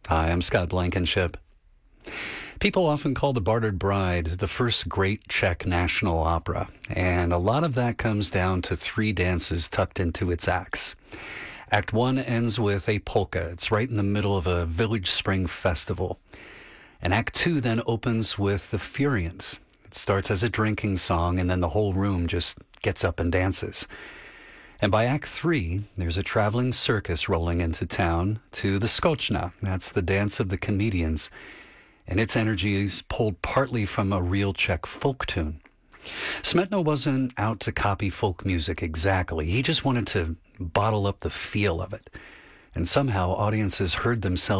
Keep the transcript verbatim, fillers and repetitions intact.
Hi, I'm Scott Blankenship. People often call The Bartered Bride the first great Czech national opera, and a lot of that comes down to three dances tucked into its acts. Act one ends with a polka. It's right in the middle of a village spring festival. And Act two then opens with the Furient. It starts as a drinking song, and then the whole room just gets up and dances. And by Act three, there's a traveling circus rolling into town to the Skoczna. That's the dance of the comedians. And its energy is pulled partly from a real Czech folk tune. Smetana wasn't out to copy folk music exactly. He just wanted to bottle up the feel of it. And somehow audiences heard themselves